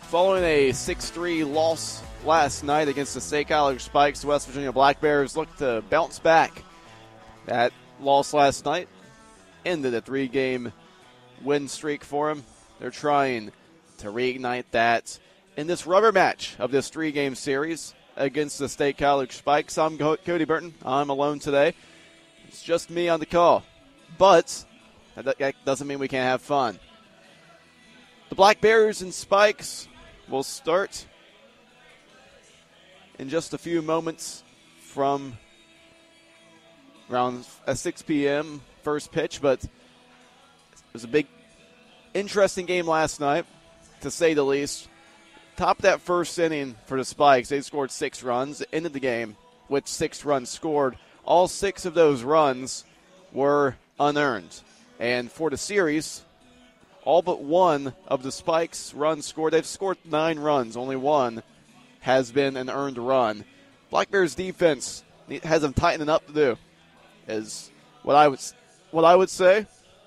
Following a 6-3 loss last night against the State College Spikes, the West Virginia Black Bears look to bounce back. That loss last night ended a 3-game win streak for them. They're trying to reignite that in this rubber match of this 3-game series against the State College Spikes. I'm Cody Burton. I'm alone today. It's just me on the call. But that doesn't mean we can't have fun. The Black Bears and Spikes will start in just a few moments from around 6 p.m. first pitch, but it was a big, interesting game last night, to say the least. Top of that first inning for the Spikes, they scored 6 runs, ended the game with 6 runs scored. All 6 of those runs were unearned. And for the series, all but one of the Spikes runs scored. They've scored 9 runs. Only one has been an earned run. Black Bears defense has them tightening up to do, is what I would say.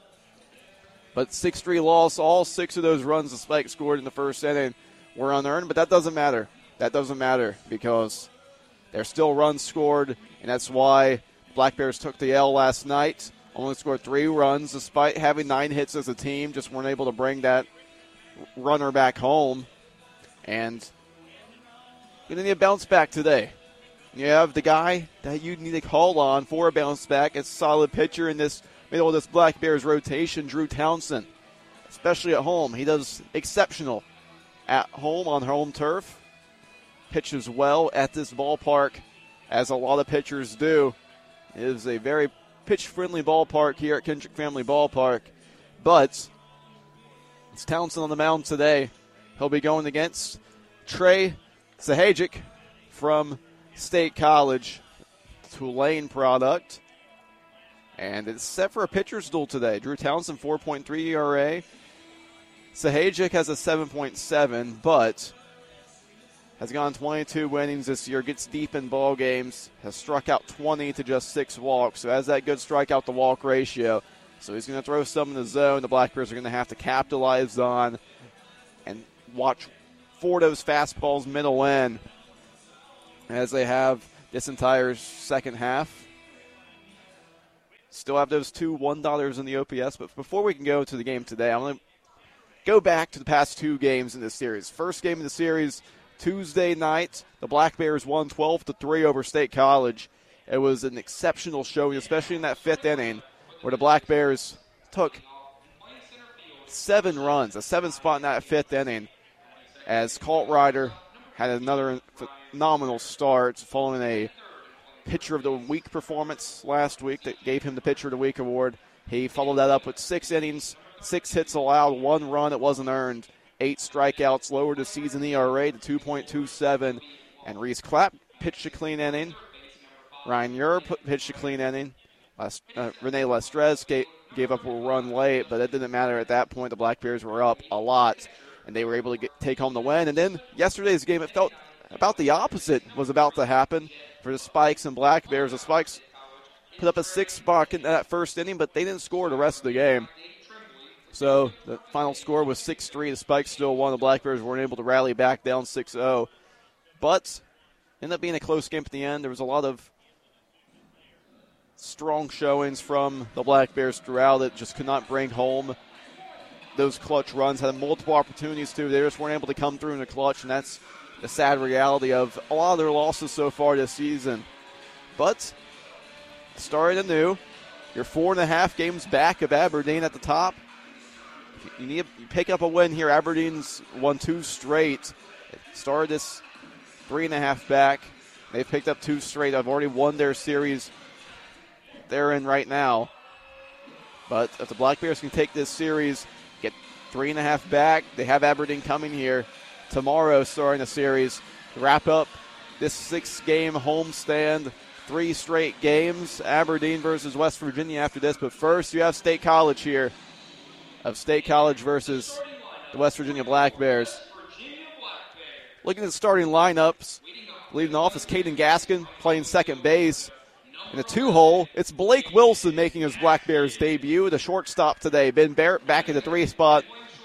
But 6-3 loss, all 6 of those runs the Spikes scored in the first inning were unearned, but that doesn't matter. That doesn't matter because there's still runs scored, and that's why Black Bears took the L last night. Only scored 3 runs despite having 9 hits as a team. Just weren't able to bring that runner back home. And you're going to need a bounce back today. You have the guy that you need to call on for a bounce back. It's a solid pitcher in this middle of this Black Bears rotation, Drew Townsend, especially at home. He does exceptional at home on home turf. Pitches well at this ballpark, as a lot of pitchers do. It is a very pitch-friendly ballpark here at Kendrick Family Ballpark. But it's Townsend on the mound today. He'll be going against Trey Zahajic from State College, Tulane product. And it's set for a pitcher's duel today. Drew Townsend, 4.3 ERA. Zahajic has a 7.7, but has gone 22 innings this year, gets deep in ball games, has struck out 20 to just 6 walks, so has that good strikeout to walk ratio. So he's going to throw some in the zone the Black Bears are going to have to capitalize on and watch for those fastballs middle in as they have this entire second half. Still have those 2 $1 in the OPS, but before we can go to the game today, I'm going to go back to the past 2 games in this series. First game of the series, Tuesday night, the Black Bears won 12-3 over State College. It was an exceptional showing, especially in that 5th inning, where the Black Bears took 7 runs, a 7 spot in that 5th inning, as Colt Ryder had another phenomenal start following a Pitcher of the Week performance last week that gave him the Pitcher of the Week award. He followed that up with 6 innings, 6 hits allowed, 1 run that wasn't earned. 8 strikeouts, lowered the season ERA to 2.27. And Reese Clapp pitched a clean inning. Ryan Ure pitched a clean inning. Rene Lestrez gave up a run late, but it didn't matter at that point. The Black Bears were up a lot, and they were able to take home the win. And then yesterday's game, it felt about the opposite was about to happen for the Spikes and Black Bears. The Spikes put up a 6 spot in that first inning, but they didn't score the rest of the game. So the final score was 6-3. The Spikes still won. The Black Bears weren't able to rally back down 6-0. But ended up being a close game at the end. There was a lot of strong showings from the Black Bears throughout that just could not bring home those clutch runs. Had multiple opportunities to. They just weren't able to come through in the clutch, and that's the sad reality of a lot of their losses so far this season. But starting anew, you're 4.5 games back of Aberdeen at the top. You need to pick up a win here. Aberdeen's won 2 straight. It started this 3.5 back. They've picked up 2 straight. I've already won their series they're in right now. But if the Black Bears can take this series, get 3.5 back, they have Aberdeen coming here tomorrow starting the series to wrap up this 6-game homestand. 3 straight games, Aberdeen versus West Virginia after this. But first, you have State College here. Of State College versus the West Virginia Black Bears. Looking at the starting lineups, leading off is Caden Gaskin playing second base. In the 2-hole, it's Blake Wilson making his Black Bears debut. The shortstop today, Ben Barrett back in the 3 spot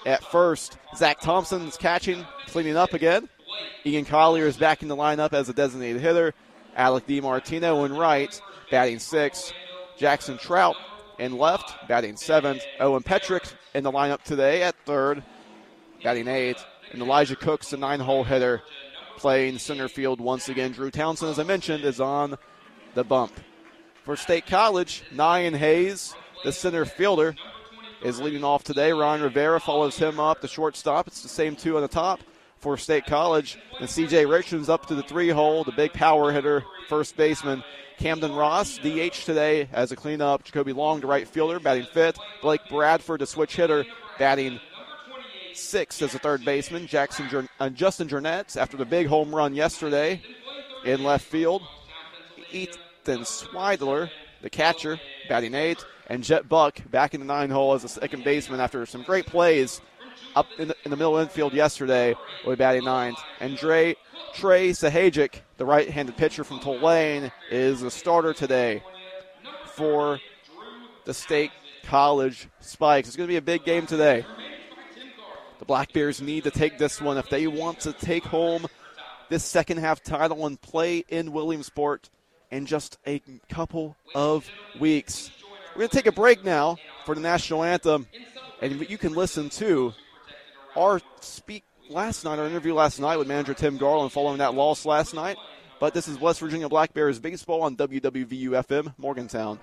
at first. Zach Thompson is catching, cleaning up again. Ian Collier is back in the lineup as a designated hitter. Alec DiMartino in right, batting 6th. Jackson Trout in left, batting 7th. Owen Petrick in the lineup today at 3rd, batting 8th. And Elijah Cooks, the 9-hole hitter, playing center field once again. Drew Townsend, as I mentioned, is on the bump. For State College, Nyan Hayes, the center fielder, is leading off today. Ryan Rivera follows him up, the shortstop. It's the same two on the top for State College. And C.J. Richards up to the 3-hole, the big power hitter, first baseman. Camden Ross, DH today as a cleanup. Jacoby Long, the right fielder, batting 5th. Blake Bradford, the switch hitter, batting 6th as a third baseman. Justin Jernetz, after the big home run yesterday in left field. Ethan Swidler, the catcher, batting 8th. And Jet Buck back in the 9-hole as a second baseman after some great plays up in the middle infield yesterday, will be batting 9th. And Trey Sahajic, the right-handed pitcher from Tulane, is the starter today for the State College Spikes. It's going to be a big game today. The Black Bears need to take this one if they want to take home this second-half title and play in Williamsport in just a couple of weeks. We're going to take a break now for the national anthem, and you can listen to our interview last night with manager Tim Garland following that loss last night. But this is West Virginia Black Bears baseball on WWVU-FM, Morgantown.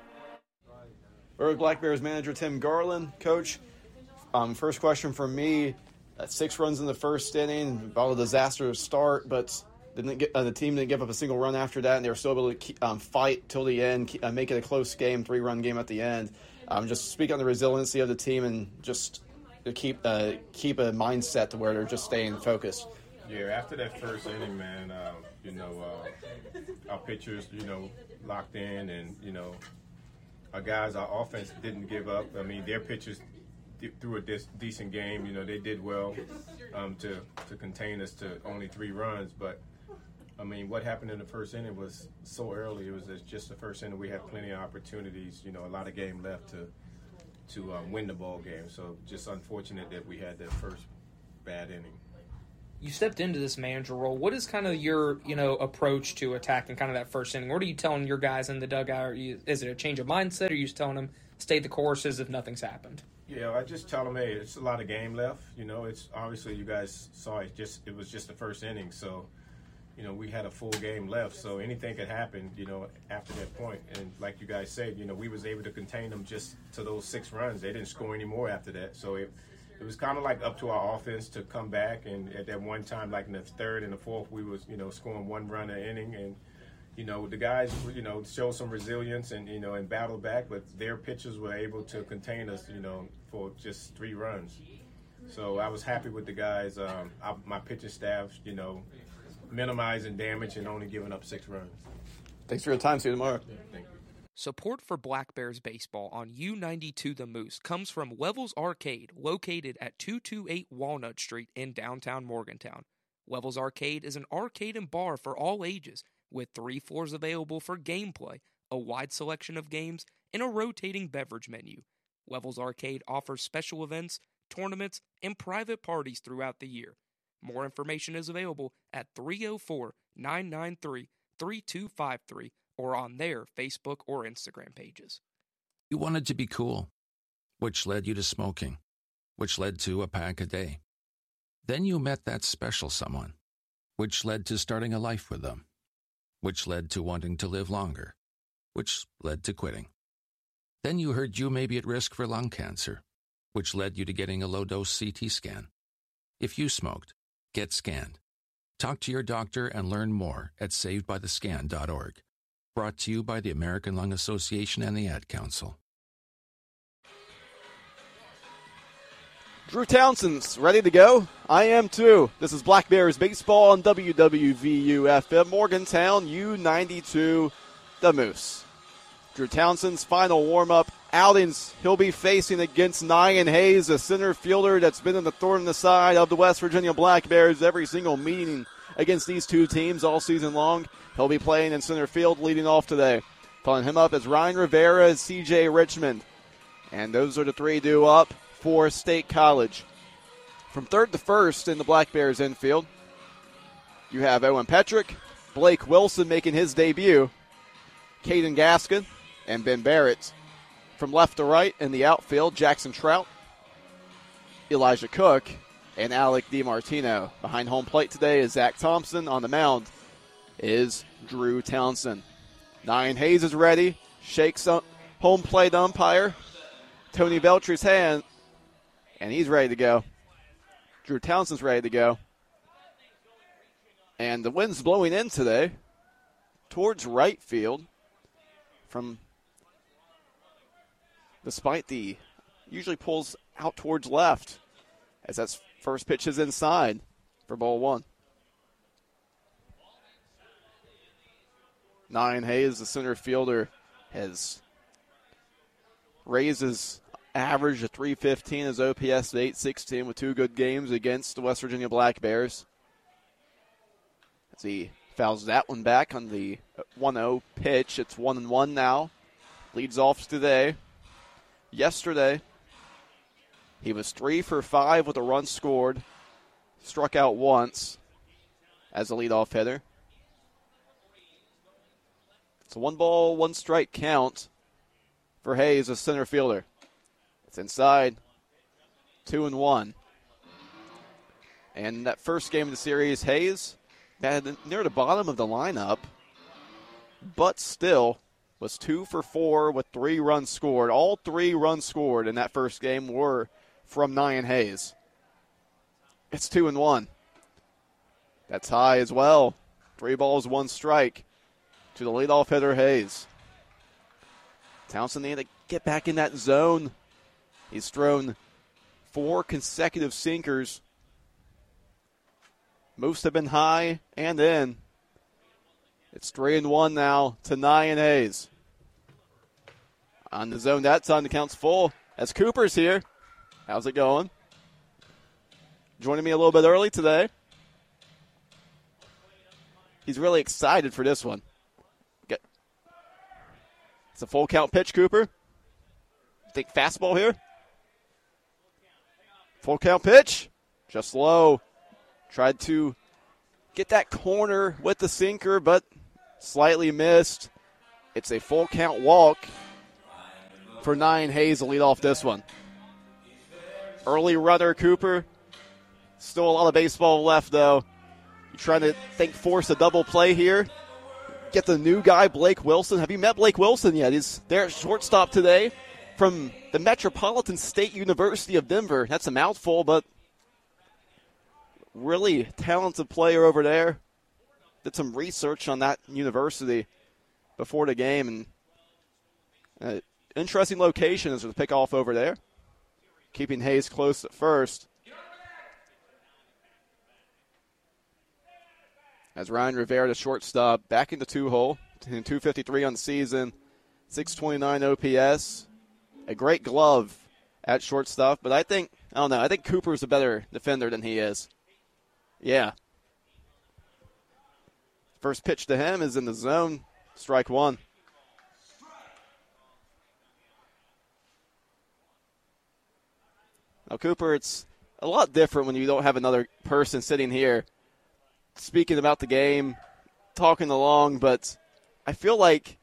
We're with Black Bears manager Tim Garland. Coach, first question from me. 6 runs in the first inning, about a disastrous start, but the team didn't give up a single run after that, and they were still able to fight till the end, make it a close game, 3-run game at the end. Just speak on the resiliency of the team and just to keep a mindset to where they're just staying focused. Yeah, after that first inning, man, our pitchers, locked in, and, our guys, our offense didn't give up. I mean, their pitchers threw a decent game. They did well to contain us to only 3 runs, but I mean, what happened in the first inning was so early. It was just the first inning. We had plenty of opportunities, a lot of game left to win the ball game. So just unfortunate that we had that first bad inning. You stepped into this manager role. What is kind of your, approach to attacking kind of that first inning? What are you telling your guys in the dugout? Is it a change of mindset, or are you just telling them stay the course as if nothing's happened? Yeah, I just tell them, hey, it's a lot of game left. It's obviously you guys saw it was just the first inning. So, we had a full game left, so anything could happen, after that point. And like you guys said, we was able to contain them just to those 6 runs. They didn't score any more after that. So it was kind of like up to our offense to come back. And at that one time, like in the 3rd and the 4th, we was, scoring 1 run an inning. And, the guys, showed some resilience and battled back, but their pitchers were able to contain us, for just 3 runs. So I was happy with the guys, my pitching staff, minimizing damage and only giving up 6 runs. Thanks for your time. See you tomorrow. Yeah, thank you. Support for Black Bears baseball on U92 The Moose comes from Wevels Arcade, located at 228 Walnut Street in downtown Morgantown. Wevels Arcade is an arcade and bar for all ages, with 3 floors available for gameplay, a wide selection of games, and a rotating beverage menu. Wevels Arcade offers special events, tournaments, and private parties throughout the year. More information is available at 304-993-3253 or on their Facebook or Instagram pages. You wanted to be cool, which led you to smoking, which led to a pack a day. Then you met that special someone, which led to starting a life with them, which led to wanting to live longer, which led to quitting. Then you heard you may be at risk for lung cancer, which led you to getting a low-dose CT scan. If you smoked, get scanned. Talk to your doctor and learn more at savedbythescan.org. Brought to you by the American Lung Association and the Ad Council. Drew Townsend's ready to go. I am too. This is Black Bears baseball on WWVU-FM, Morgantown, U92, The Moose. Drew Townsend's final warm-up outings he'll be facing against Nyan Hayes, a center fielder that's been in the thorn in the side of the West Virginia Black Bears every single meeting against these two teams all season long. He'll be playing in center field leading off today. Following him up is Ryan Rivera and C.J. Richmond. And those are the 3 due up for State College. From third to first in the Black Bears infield, you have Owen Petrick, Blake Wilson making his debut, Caden Gaskin, and Ben Barrett. From left to right in the outfield, Jackson Trout, Elijah Cook, and Alec DiMartino. Behind home plate today is Zach Thompson. On the mound is Drew Townsend. Nyan Hayes is ready, shakes up home plate umpire Tony Beltry's hand, and he's ready to go. Drew Townsend's ready to go. And the wind's blowing in today towards right field despite the usually pulls out towards left as that first pitch is inside for ball one. Nyan Hayes, the center fielder, has raised his average to .315, his OPS to .816 with 2 good games against the West Virginia Black Bears. As he fouls that one back on the 1-0 pitch. It's 1-1 now. Leads off today. Yesterday, he was 3 for 5 with a run scored. Struck out once as a leadoff hitter. It's a 1-ball, 1-strike count for Hayes, a center fielder. It's inside, 2-1. And that first game of the series, Hayes batted near the bottom of the lineup, but still was 2 for 4 with 3 runs scored. All 3 runs scored in that first game were from Nyan Hayes. It's 2-1. That's high as well. 3 balls, 1 strike to the leadoff hitter, Hayes. Townsend needed to get back in that zone. He's thrown 4 consecutive sinkers. Most have been high and in. It's 3-1 now to Nyan Hayes. On the zone that time, the count's full. As Cooper's here. How's it going? Joining me a little bit early today. He's really excited for this one. It's a full count pitch, Cooper. Think fastball here. Full count pitch. Just low. Tried to get that corner with the sinker, but slightly missed. It's a full count walk for Nyan Hayes to lead off this one. Early runner, Cooper. Still a lot of baseball left, though. You're trying to force a double play here. Get the new guy, Blake Wilson. Have you met Blake Wilson yet? He's there at shortstop today from the Metropolitan State University of Denver. That's a mouthful, but really talented player over there. Did some research on that university before the game, and interesting location as the pickoff over there. Keeping Hayes close at first. As Ryan Rivera, the shortstop, back into 2-hole, 253 on the season, 629 OPS. A great glove at shortstop, but I think Cooper's a better defender than he is. Yeah. First pitch to him is in the zone, strike 1. Now, Cooper, it's a lot different when you don't have another person sitting here speaking about the game, talking along, but I feel like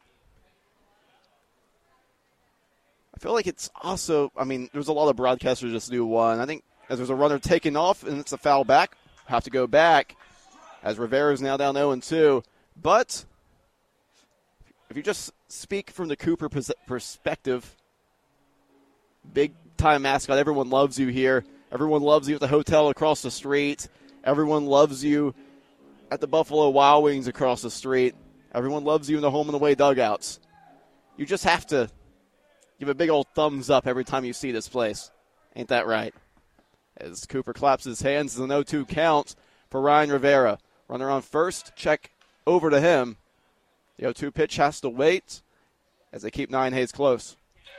it's also, there's a lot of broadcasters just do one. I think as there's a runner taking off and it's a foul back, have to go back as Rivera's now down 0-2. But if you just speak from the Cooper perspective, big-time mascot, everyone loves you here. Everyone loves you at the hotel across the street. Everyone loves you at the Buffalo Wild Wings across the street. Everyone loves you in the home and away dugouts. You just have to give a big old thumbs up every time you see this place. Ain't that right? As Cooper claps his hands, it's an 0-2 count for Ryan Rivera. Runner on first, check over to him. The 0-2 pitch has to wait as they keep Nyan Hayes close.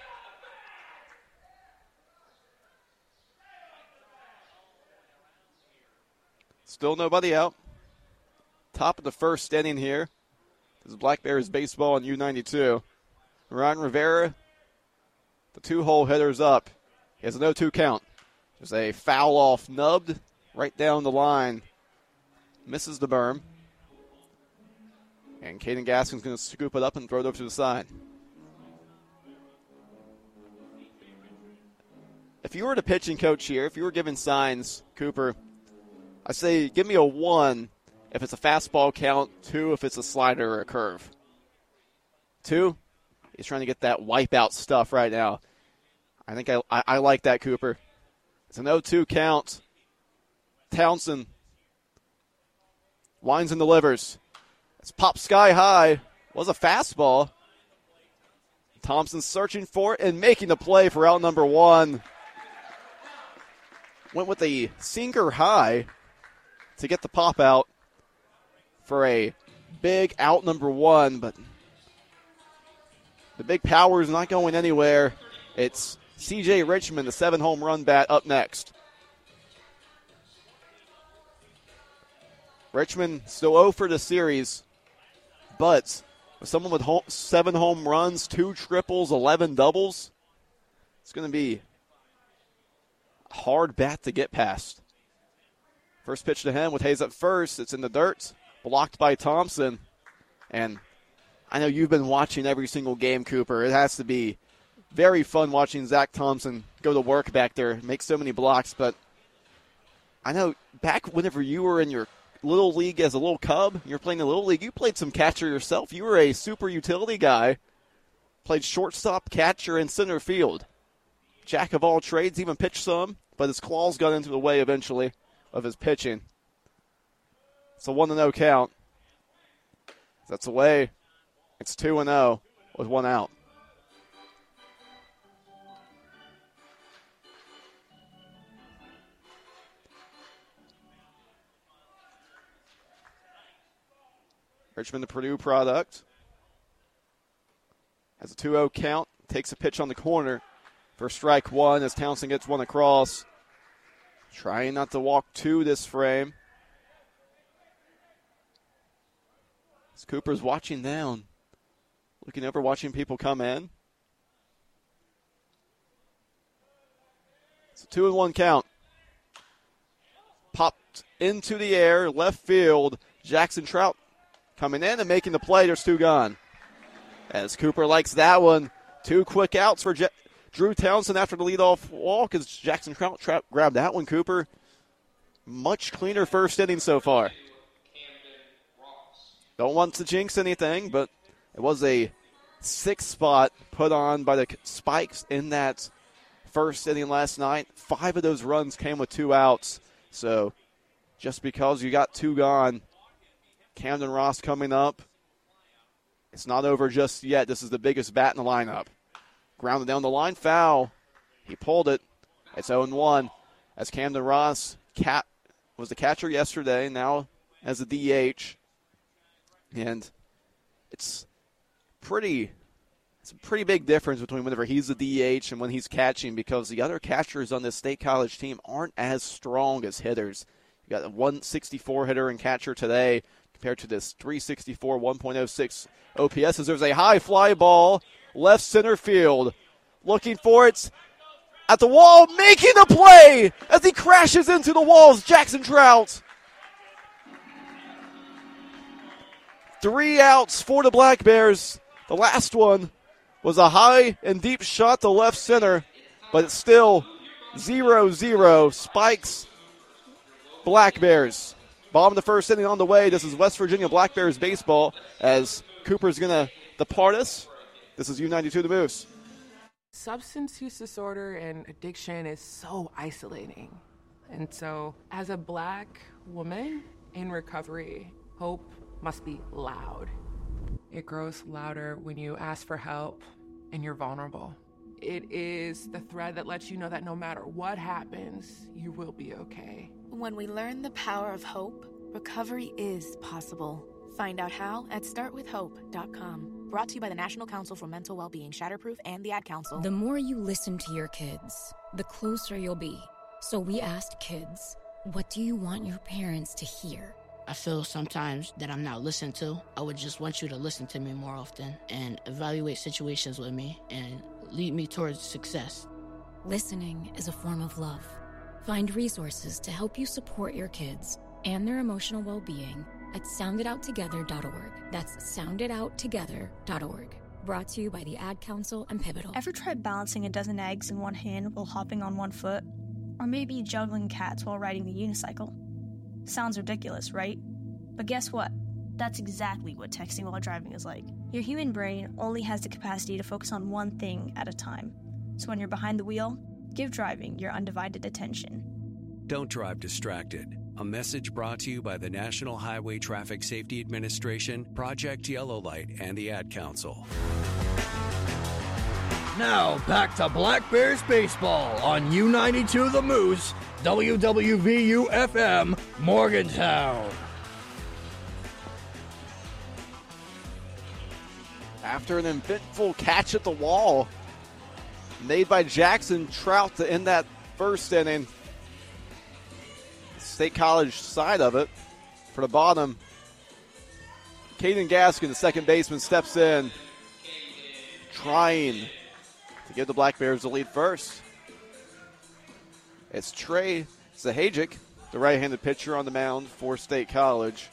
Still nobody out. Top of the first inning here. This is Black Bears baseball on U92. Ryan Rivera, the 2-hole hitter's up. He has a 0-2 count. There's a foul off, nubbed right down the line. Misses the berm. And Caden Gaskin's going to scoop it up and throw it over to the side. If you were the pitching coach here, if you were giving signs, Cooper, I say give me a 1 if it's a fastball count, 2 if it's a slider or a curve. 2, he's trying to get that wipeout stuff right now. I think I like that, Cooper. It's an 0-2 count. Townsend winds and delivers. It's popped sky high. Was a fastball. Thompson searching for it and making the play for out number 1. Went with a sinker high to get the pop out for a big out number 1, but the big power is not going anywhere. It's C.J. Richmond, the 7-home run bat, up next. Richmond still 0 for the series, but with someone with 7 home runs, 2 triples, 11 doubles, it's going to be a hard bat to get past. First pitch to him with Hayes at first. It's in the dirt, blocked by Thompson. And I know you've been watching every single game, Cooper. It has to be very fun watching Zach Thompson go to work back there, make so many blocks. But I know back whenever you were in your little league as a little cub, you were playing in little league, you played some catcher yourself. You were a super utility guy, played shortstop, catcher, and center field. Jack of all trades, even pitched some, but his claws got into the way eventually of his pitching. It's a 1-0 count. That's away. It's 2-0 with 1 out. Richmond, the Purdue product, has a 2-0 count, takes a pitch on the corner for strike 1 as Townsend gets one across. Trying not to walk 2 this frame. As Cooper's watching down, looking over, watching people come in. It's a 2-1 count. Popped into the air, left field. Jackson Trout coming in and making the play. There's 2 gone. As Cooper likes that one. 2 quick outs for Drew Townsend after the leadoff walk as Jackson Trout grabbed that one, Cooper. Much cleaner first inning so far. Don't want to jinx anything, but it was a 6 spot put on by the Spikes in that first inning last night. 5 of those runs came with 2 outs. So just because you got 2 gone, Camden Ross coming up. It's not over just yet. This is the biggest bat in the lineup. Grounded down the line, foul. He pulled it. It's 0-1 as Camden Ross was the catcher yesterday, now as a DH. And it's a pretty big difference between whenever he's a DH and when he's catching, because the other catchers on this State College team aren't as strong as hitters. You got a 164 hitter and catcher today compared to this 364, 1.06 OPS. As there's a high fly ball, left center field. Looking for it at the wall, making the play as he crashes into the walls. Jackson Trout. 3 outs for the Black Bears. The last one was a high and deep shot to left center, but it's still 0-0. Spikes, Black Bears. Bottom of the first inning on the way. This is West Virginia Black Bears baseball as Cooper's going to depart us. This is U92 The Moose. Substance use disorder and addiction is so isolating. And so as a Black woman in recovery, hope must be loud. It grows louder when you ask for help and you're vulnerable. It is the thread that lets you know that no matter what happens, you will be okay. When we learn the power of hope, recovery is possible. Find out how at startwithhope.com. Brought to you by the National Council for Mental Wellbeing, Shatterproof, and the Ad Council. The more you listen to your kids, the closer you'll be. So we asked kids, what do you want your parents to hear? I feel sometimes that I'm not listened to. I would just want you to listen to me more often and evaluate situations with me and lead me towards success. Listening is a form of love. Find resources to help you support your kids and their emotional well-being at sounditouttogether.org. That's sounditouttogether.org. Brought to you by the Ad Council and Pivotal. Ever tried balancing a dozen eggs in one hand while hopping on one foot? Or maybe juggling cats while riding the unicycle? Sounds ridiculous, right? But guess what? That's exactly what texting while driving is like. Your human brain only has the capacity to focus on one thing at a time. So when you're behind the wheel, give driving your undivided attention. Don't drive distracted. A message brought to you by the National Highway Traffic Safety Administration, Project Yellow Light, and the Ad Council. Now back to Black Bears baseball on U92 The Moose, WWVU-FM, Morgantown. After an eventful catch at the wall made by Jackson Trout to end that first inning, State College side of it for the bottom. Caden Gaskin, the second baseman, steps in, trying to give the Black Bears the lead first. It's Trey Zahajic, the right-handed pitcher on the mound for State College,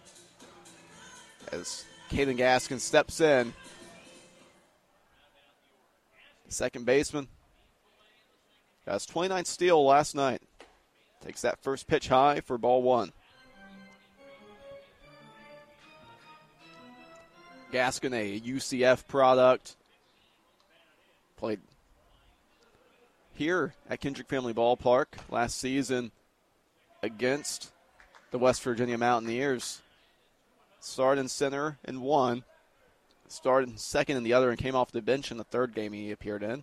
as Caden Gaskin steps in. The second baseman got his 29th steal last night. Takes that first pitch high for ball one. Gaskin, a UCF product, played here at Kendrick Family Ballpark last season against the West Virginia Mountaineers. Started in center in one, started in second in the other, and came off the bench in the third game he appeared in.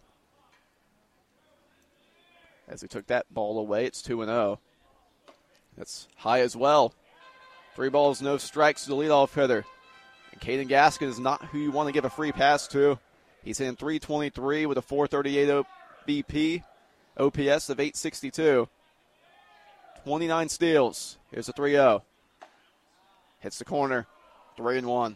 As he took that ball away, it's 2-0. That's high as well. 3 balls, no strikes to the leadoff hitter. And Caden Gaskin is not who you want to give a free pass to. He's hitting .323 with a .438 BP, OPS of .862. 29 steals. Here's a 3-0. Hits the corner, 3-1.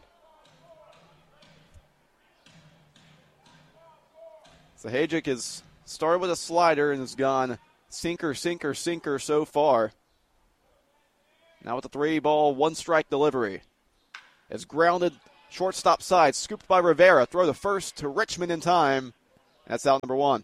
Zahajic has started with a slider and has gone sinker, sinker, sinker so far. Now with the 3-ball, 1-strike delivery. It's grounded shortstop side, scooped by Rivera. Throw the first to Richmond in time. That's out number 1.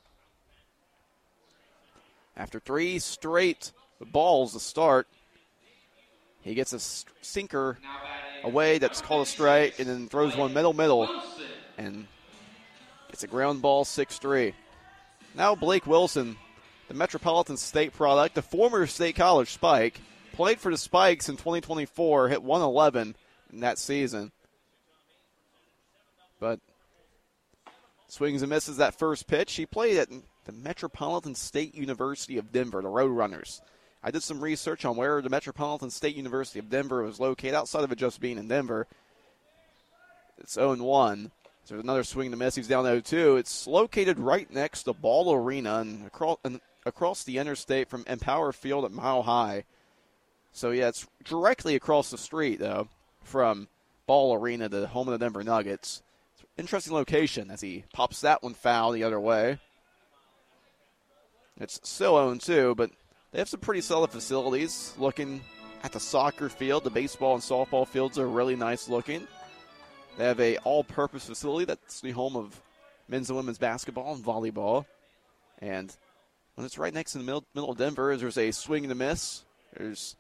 After 3 straight balls to start, he gets a sinker away that's called a strike, and then throws one middle, and gets a ground ball, 6-3. Now Blake Wilson, the Metropolitan State product, the former State College Spike, played for the Spikes in 2024, hit .111 in that season. But swings and misses that first pitch. He played at the Metropolitan State University of Denver, the Roadrunners. I did some research on where the Metropolitan State University of Denver was located, outside of it just being in Denver. It's 0-1. So there's another swing to miss. He's down 0-2. It's located right next to Ball Arena and across the interstate from Empower Field at Mile High. So, yeah, it's directly across the street, though, from Ball Arena, the home of the Denver Nuggets. It's an interesting location as he pops that one foul the other way. It's still 0-2, but they have some pretty solid facilities. Looking at the soccer field, the baseball and softball fields are really nice looking. They have a all-purpose facility that's the home of men's and women's basketball and volleyball. And when it's right next to the middle of Denver, there's a swing and a miss. There's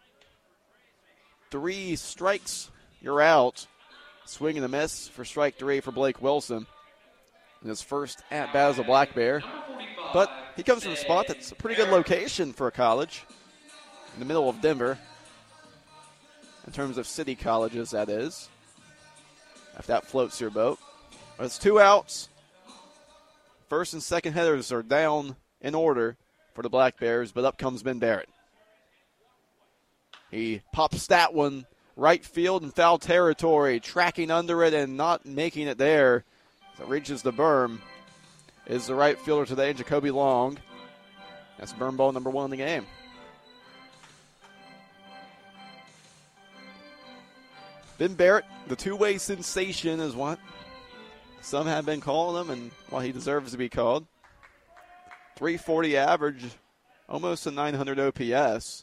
3 strikes. You're out. Swing and a miss for strike 3 for Blake Wilson. And his first at-bat as a Black Bear. But he comes from a spot that's a pretty good location for a college. In the middle of Denver. In terms of city colleges, that is. If that floats your boat. But it's 2 outs. First and second hitters are down in order for the Black Bears, but up comes Ben Barrett. He pops that one right field in foul territory, tracking under it and not making it there. As it reaches the berm is the right fielder today, Jacoby Long. That's berm ball number 1 in the game. Ben Barrett, the two-way sensation, is what some have been calling him and what he deserves to be called. .340 average almost a 900 OPS.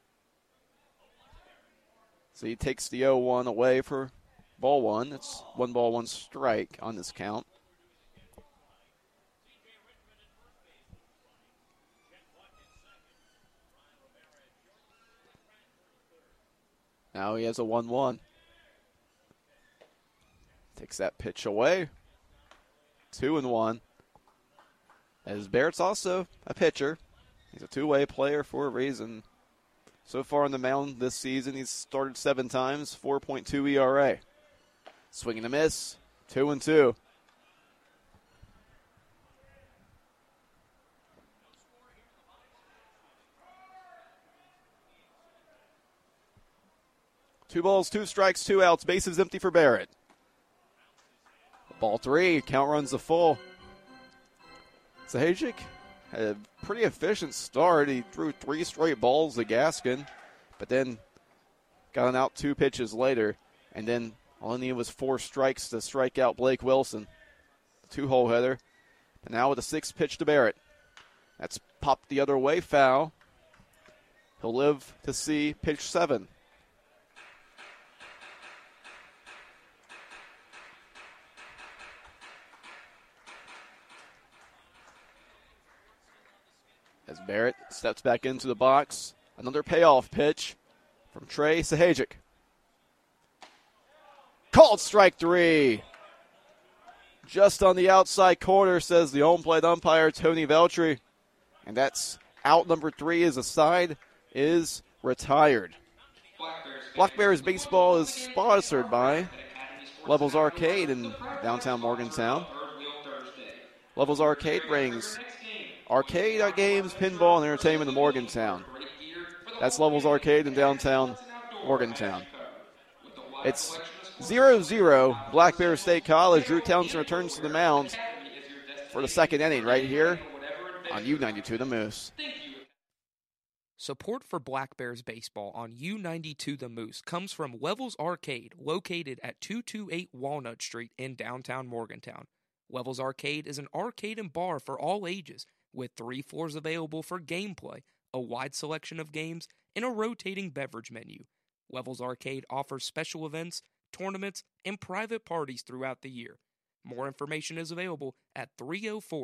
So he takes the 0-1 away for ball one. It's 1 ball, 1 strike on this count. Now he has a 1-1. Takes that pitch away. 2-1. As Barrett's also a pitcher. He's a two-way player for a reason. So far on the mound this season, he's started 7 times, 4.2 ERA. Swing and a miss, 2-2. Two balls, 2 strikes, 2 outs. Bases empty for Barrett. Ball 3. Count runs the full. Zahajic had a pretty efficient start. He threw 3 straight balls to Gaskin, but then got an out 2 pitches later, and then all he needed was 4 strikes to strike out Blake Wilson. 2-hole hitter. And now with a 6th pitch to Barrett. That's popped the other way, foul. He'll live to see pitch 7. As Barrett steps back into the box, another payoff pitch from Trey Zahajic. Called strike 3. Just on the outside corner, says the home plate umpire, Tony Veltri. And that's out number 3 as the side is retired. Black Bears Baseball is sponsored by Levels Arcade in downtown Morgantown. Levels Arcade brings arcade games, pinball, and entertainment in Morgantown. That's Levels Arcade in downtown Morgantown. It's 0-0, Black Bear State College. Drew Townsend returns to the mound for the 2nd inning right here on U92 The Moose. Support for Black Bears Baseball on U92 The Moose comes from Levels Arcade, located at 228 Walnut Street in downtown Morgantown. Levels Arcade is an arcade and bar for all ages, with 3 floors available for gameplay, a wide selection of games, and a rotating beverage menu. Levels Arcade offers special events, tournaments, and private parties throughout the year. More information is available at 304